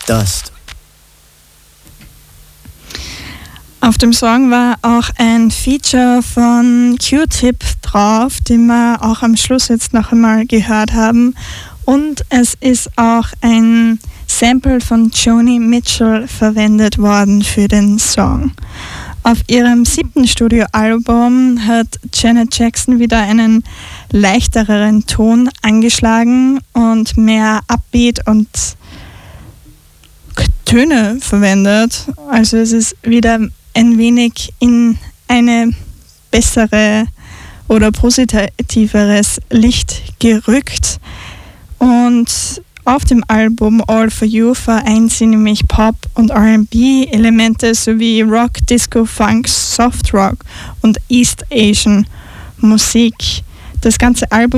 Dust. Auf dem Song war auch ein Feature von Q-Tip drauf, den wir auch am Schluss jetzt noch einmal gehört haben. Und es ist auch ein Sample von Joni Mitchell verwendet worden für den Song. Auf ihrem 7. Studioalbum hat Janet Jackson wieder einen leichteren Ton angeschlagen und mehr Upbeat und Töne verwendet. Also es ist wieder ein wenig in eine bessere oder positiveres Licht gerückt. Und auf dem Album All For You vereint sie nämlich Pop- und R&B-Elemente sowie Rock, Disco, Funk, Soft Rock und East Asian Musik. Das ganze Album